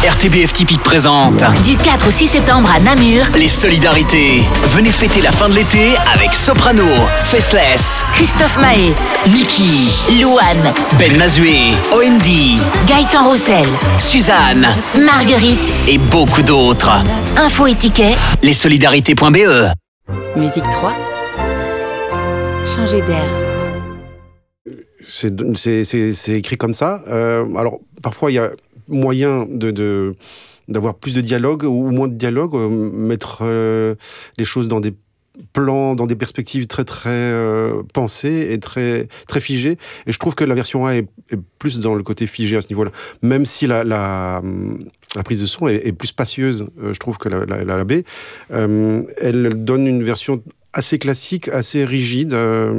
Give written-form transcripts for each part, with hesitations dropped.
RTBF Typique présente Du 4 au 6 septembre à Namur, les solidarités. Venez fêter la fin de l'été avec Soprano, Faceless, Christophe Mahé, Niki, Louane, Ben Mazué, OMD, Gaëtan Roussel, Suzanne Marguerite. et beaucoup d'autres. Info et tickets. Lessolidarités.be. Musique 3. Changer d'air. C'est écrit comme ça. Alors, parfois, il y a moyen d'avoir plus de dialogue ou moins de dialogue, mettre les choses dans des plans, dans des perspectives très pensées et très figées. Et je trouve que la version A est plus dans le côté figé à ce niveau-là. Même si la prise de son est plus spacieuse, je trouve, que la B. Elle donne une version assez classique, assez rigide,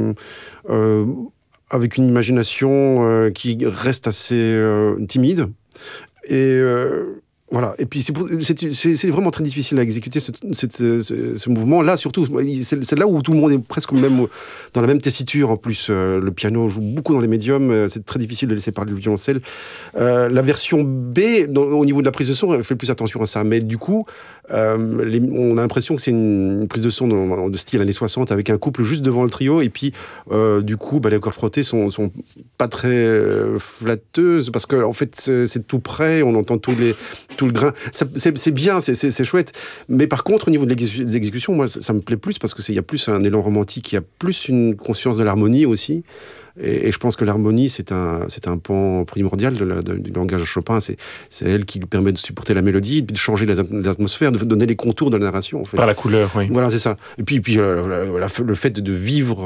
avec une imagination qui reste assez timide. Et voilà. Et puis c'est vraiment très difficile à exécuter ce mouvement. Là, surtout, c'est là où tout le monde est presque même dans la même tessiture. En plus, le piano joue beaucoup dans les médiums. C'est très difficile de laisser parler le violoncelle. La version B, au niveau de la prise de son, elle fait plus attention à ça. Mais du coup, on a l'impression que c'est une prise de son de style années 60 avec un couple juste devant le trio. Et puis, du coup, les cordes frottées sont pas très flatteuses parce que en fait, c'est tout près. On entend tout le grain. C'est bien, c'est chouette. Mais par contre, au niveau des exécutions, moi, ça me plaît plus parce qu'il y a plus un élan romantique, il y a plus une conscience de l'harmonie aussi. Et je pense que l'harmonie, c'est un pan primordial du langage de Chopin. C'est elle qui lui permet de supporter la mélodie, de changer l'atmosphère, de donner les contours de la narration. En fait. Par la couleur, oui. Voilà, c'est ça. Et puis le fait de vivre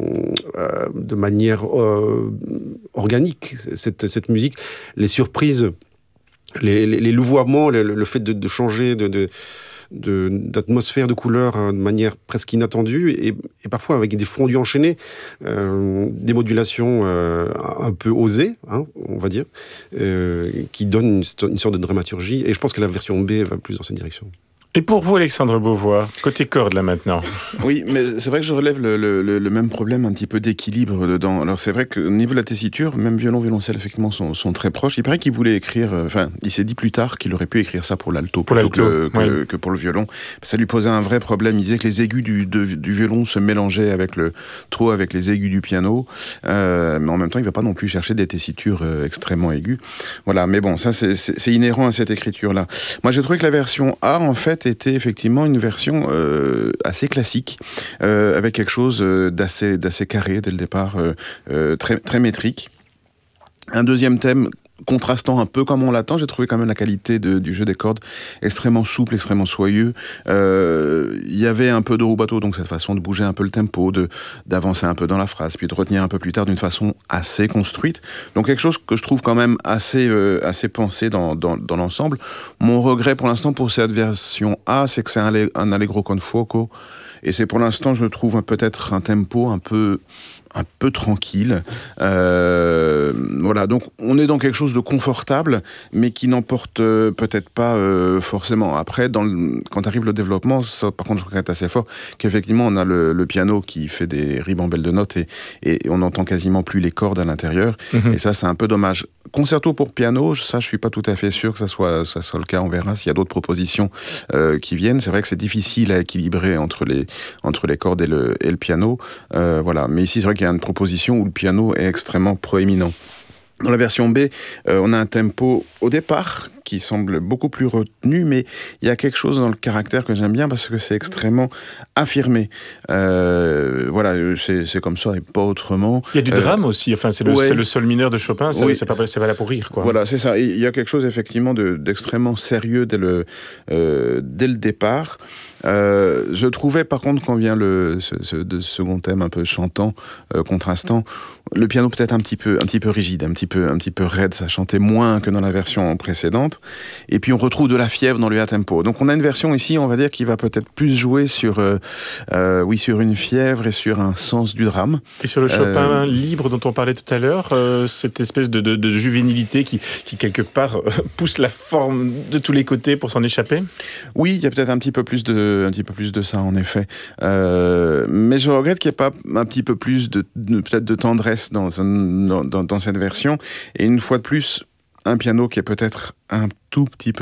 de manière organique cette musique, les surprises, les louvoiements, le fait de changer d'atmosphère, de couleur de manière presque inattendue et parfois avec des fondus enchaînés, des modulations un peu osées, on va dire, qui donnent une sorte de dramaturgie. Et je pense que la version B va plus dans cette direction. Et pour vous, Alexandre Beauvois, côté corde là maintenant. Oui, mais c'est vrai que je relève le même problème un petit peu d'équilibre dedans. Alors c'est vrai qu'au niveau de la tessiture, même violon, violoncelle effectivement sont très proches. Il paraît qu'il voulait écrire, il s'est dit plus tard qu'il aurait pu écrire ça pour l'alto plutôt que pour le violon. Ça lui posait un vrai problème. Il disait que les aigus du violon se mélangeaient avec les aigus du piano, mais en même temps il va pas non plus chercher des tessitures extrêmement aiguës. Voilà, mais bon, ça c'est inhérent à cette écriture-là. Moi j'ai trouvé que la version A en fait était effectivement une version assez classique, avec quelque chose d'assez carré dès le départ, très, très métrique. Un deuxième thème contrastant un peu comme on l'attend, j'ai trouvé quand même la qualité du jeu des cordes extrêmement souple, extrêmement soyeux. Il y avait un peu de rubato, donc cette façon de bouger un peu le tempo, d'avancer un peu dans la phrase, puis de retenir un peu plus tard d'une façon assez construite. Donc quelque chose que je trouve quand même assez pensé dans l'ensemble. Mon regret pour l'instant pour cette version A, c'est que c'est un allegro con fuoco, et c'est pour l'instant, je trouve peut-être un tempo un peu tranquille. Voilà, donc on est dans quelque chose de confortable, mais qui n'emporte peut-être pas forcément. Après, quand arrive le développement, ça, par contre, je regrette assez fort qu'effectivement, on a le piano qui fait des ribambelles de notes et on n'entend quasiment plus les cordes à l'intérieur. Et ça, c'est un peu dommage. Concerto pour piano, ça, je suis pas tout à fait sûr que ça soit le cas. On verra s'il y a d'autres propositions qui viennent. C'est vrai que c'est difficile à équilibrer entre les cordes et le piano. Voilà. Mais ici, c'est vrai qu'il y a une proposition où le piano est extrêmement proéminent. Dans la version B, on a un tempo au départ qui semble beaucoup plus retenu, mais il y a quelque chose dans le caractère que j'aime bien parce que c'est extrêmement affirmé. Voilà, c'est comme ça et pas autrement. Il y a du drame aussi, c'est le sol mineur de Chopin, c'est pas là pour rire, quoi. Voilà, c'est ça. Il y a quelque chose effectivement d'extrêmement sérieux dès le départ. Je trouvais par contre quand vient ce second thème un peu chantant, contrastant, le piano peut-être un petit peu rigide, un petit peu raide, ça chantait moins que dans la version précédente. Et puis on retrouve de la fièvre dans le A tempo. Donc on a une version ici, on va dire, qui va peut-être plus jouer sur une fièvre et sur un sens du drame. Et sur le Chopin libre dont on parlait tout à l'heure, cette espèce de juvénilité qui quelque part pousse la forme de tous les côtés pour s'en échapper. Oui, il y a peut-être un petit peu plus de ça en effet. Mais je regrette qu'il n'y ait pas un petit peu plus peut-être de tendresse dans cette version. Et une fois de plus, un piano qui est peut-être un tout petit peu